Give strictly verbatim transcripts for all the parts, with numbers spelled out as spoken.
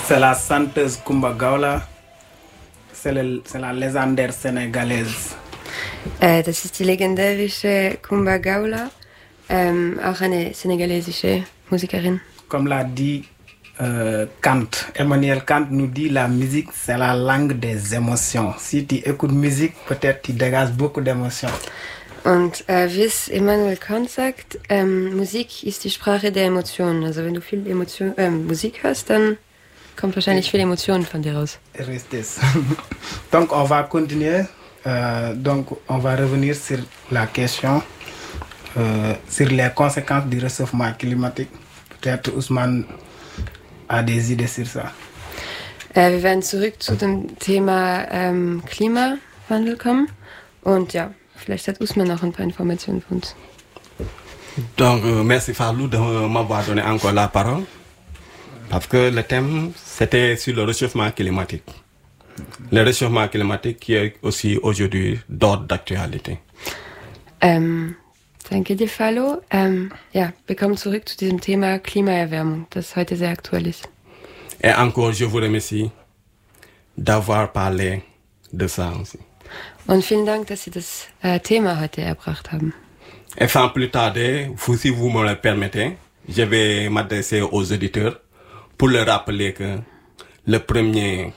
C'est la chanteuse Coumba Gawla. C'est, le, c'est la légendaire sénégalaise. Äh, das ist die legendärische Coumba Gawla, ähm, auch eine senegalesische Musikerin. Comme l'a dit euh, Kant, Emmanuel Kant nous dit la musique c'est la langue des émotions. Si tu écoutes musique, peut-être tu dégages beaucoup d'émotions. Und äh, wie es Immanuel Kant sagt, ähm, Musik ist die Sprache der Emotionen. Also wenn du viel Emotion, äh, Musik hörst, dann kommt wahrscheinlich viel Emotionen von dir raus. Restes. Donc on va continuer. Euh, donc on va revenir sur la question euh, sur les conséquences du réchauffement climatique. Peut-être Ousmane a des idées sur ça. Äh, wir werden zurück zu dem Thema ähm, Klimawandel kommen. Und ja, vielleicht hat Ousmane noch ein paar Informationen für uns. Donc, euh, merci Fallou de m'avoir donné encore la parole. Parce que le thème, c'était sur le réchauffement climatique. Le réchauffement climatique qui est aussi aujourd'hui d'ordre d'actualité. Ähm, danke dir, Fallo. Ähm, ja, wir kommen zurück zu diesem Thema Klimaerwärmung, das heute sehr aktuell ist. Et encore, je vous remercie d'avoir parlé de ça aussi. Und vielen Dank, dass Sie das äh, Thema heute erbracht haben. Et sans plus tarder, vous, si vous me le permettez, je vais m'adresser aux auditeurs pour leur rappeler que le premier,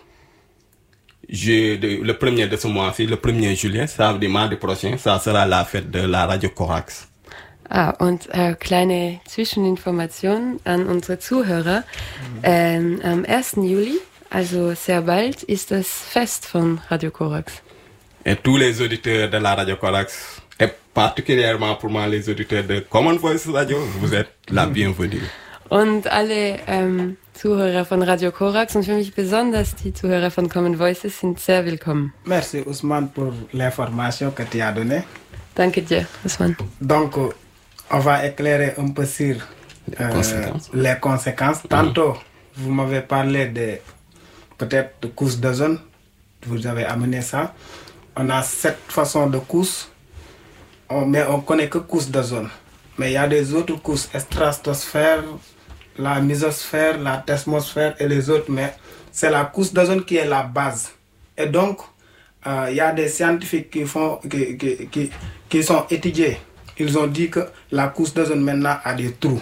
je, de, le premier de ce mois-ci, le premier juillet, ça veut dire mardi prochain, ça sera la fête de la Radio Corax. Ah, und äh, kleine Zwischeninformation an unsere Zuhörer. Mhm. Ähm, am ersten Juli, also sehr bald, ist das Fest von Radio Corax. Et tous les auditeurs de la Radio Corax, et particulièrement pour moi les auditeurs de Common Voice Radio, vous êtes la bienvenue. Und alle ähm, Zuhörer von Radio Corax und für mich besonders die Zuhörer von Common Voices sind sehr willkommen. Merci Ousmane pour l'information que tu as donnée. Danke dir, Ousmane. Donc, on va éclairer un peu sur euh, les conséquences. Les conséquences. Tantôt, mmh. vous m'avez parlé de peut-être de couche d'ozone. Vous avez amené ça. On a cette façon de couche, on, mais on ne connaît que couche d'ozone. Mais il y a des autres couches, stratosphère, la mésosphère, la thermosphère et les autres. Mais c'est la couche d'ozone qui est la base. Et donc, euh, il y a des scientifiques qui, font, qui, qui, qui, qui sont étudiés. Ils ont dit que la couche d'ozone maintenant a des trous.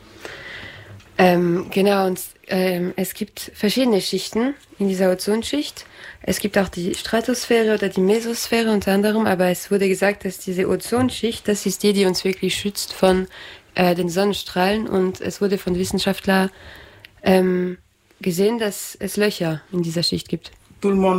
Ähm, genau, und ähm, es gibt verschiedene Schichten in dieser Ozonschicht. Es gibt auch die Stratosphäre oder die Mesosphäre unter anderem, aber es wurde gesagt, dass diese Ozonschicht, das ist die, die uns wirklich schützt von äh, den Sonnenstrahlen. Und es wurde von Wissenschaftlern ähm, gesehen, dass es Löcher in dieser Schicht gibt. Tout le monde